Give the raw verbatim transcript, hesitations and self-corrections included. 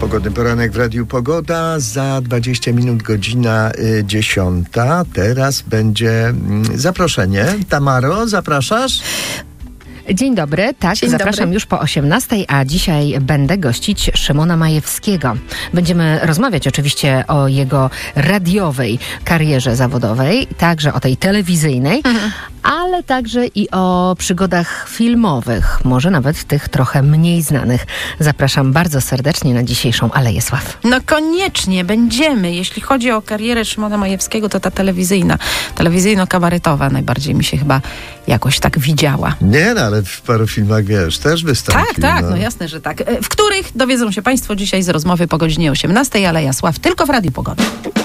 Pogodny poranek w Radiu Pogoda. Za dwadzieścia minut godzina y, dziesiąta. Teraz będzie y, zaproszenie. Tamaro, zapraszasz? Dzień dobry, tak, Dzień zapraszam dobry. już po osiemnastej, a dzisiaj będę gościć Szymona Majewskiego. Będziemy rozmawiać oczywiście o jego radiowej karierze zawodowej, także o tej telewizyjnej, mhm. ale także i o przygodach filmowych, może nawet tych trochę mniej znanych. Zapraszam bardzo serdecznie na dzisiejszą Aleję Sław. No koniecznie będziemy. Jeśli chodzi o karierę Szymona Majewskiego, to ta telewizyjna, telewizyjno-kabaretowa najbardziej mi się chyba jakoś tak widziała. Nie, no, ale w paru filmach, wiesz, też wystąpił. Tak, tak, no. no jasne, że tak. W których dowiedzą się Państwo dzisiaj z rozmowy po godzinie osiemnastej, Aleja Sław tylko w Radiu Pogoda.